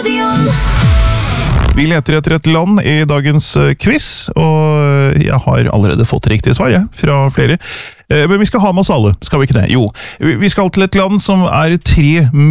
Vi leter etter et land i dagens quiz, og jeg har allerede fått riktig svar, fra flere. Men vi skal ha med oss alle, skal vi ikke det? Jo, vi skal til et land som er 3